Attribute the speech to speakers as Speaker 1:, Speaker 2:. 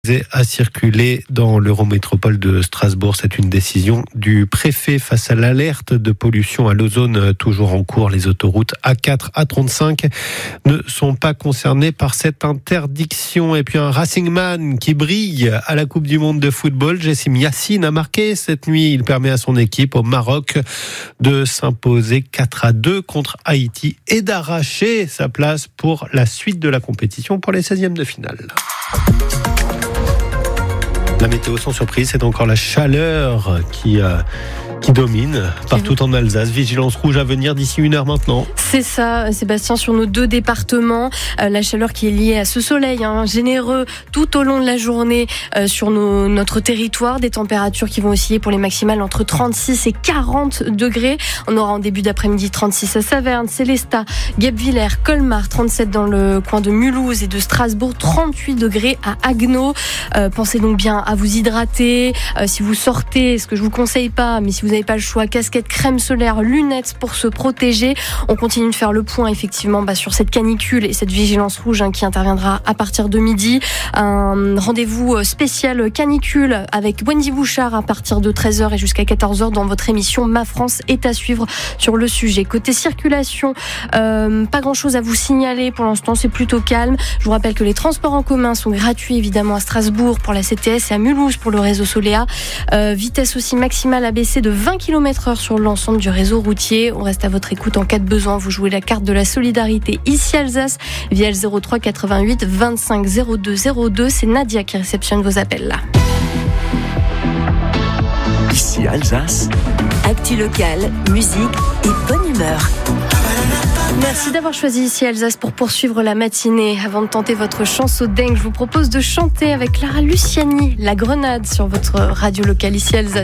Speaker 1: À circuler dans l'Eurométropole de Strasbourg. C'est une décision du préfet face à l'alerte de pollution à l'ozone toujours en cours. Les autoroutes A4, A35 ne sont pas concernées par cette interdiction. Et puis un Racingman qui brille à la Coupe du Monde de football. Jessim Yassine a marqué cette nuit. Il permet à son équipe au Maroc de s'imposer 4-2 contre Haïti et d'arracher sa place pour la suite de la compétition pour les 16e de finale. La météo sans surprise, c'est encore la chaleur qui domine partout en Alsace. Vigilance rouge à venir d'ici 1 heure maintenant.
Speaker 2: C'est ça, Sébastien, sur nos 2 départements. La chaleur qui est liée à ce soleil généreux tout au long de la journée sur notre territoire. Des températures qui vont osciller pour les maximales entre 36 et 40 degrés. On aura en début d'après-midi 36 à Saverne, Célestat, Guebwiller, Colmar, 37 dans le coin de Mulhouse et de Strasbourg, 38 degrés à Haguenau. Pensez donc bien à vous hydrater. Si vous sortez, ce que je vous conseille pas, mais si vous n'avez pas le choix, casquette, crème solaire, lunettes pour se protéger. On continue de faire le point effectivement sur cette canicule et cette vigilance rouge qui interviendra à partir de midi. Un rendez-vous spécial canicule avec Wendy Bouchard à partir de 13h et jusqu'à 14h dans votre émission Ma France est à suivre sur le sujet. Côté circulation, pas grand-chose à vous signaler pour l'instant, c'est plutôt calme. Je vous rappelle que les transports en commun sont gratuits évidemment à Strasbourg pour la CTS et à Mulhouse pour le réseau Solea. Vitesse aussi maximale abaissée de 20 km/h sur l'ensemble du réseau routier. On reste à votre écoute en cas de besoin. Vous jouez la carte de la solidarité ici Alsace via le 03 88 25 02 02. C'est Nadia qui réceptionne vos appels là.
Speaker 3: Ici Alsace.
Speaker 4: Actu locale, musique et bonne humeur.
Speaker 2: Merci d'avoir choisi ici Alsace pour poursuivre la matinée. Avant de tenter votre chance au dingue, je vous propose de chanter avec Clara Luciani, La Grenade, sur votre radio locale ici Alsace.